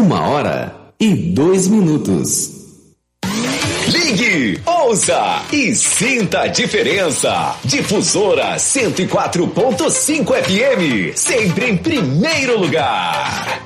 1h02. Ligue, ouça e sinta a diferença. Difusora 104.5 FM, sempre em primeiro lugar.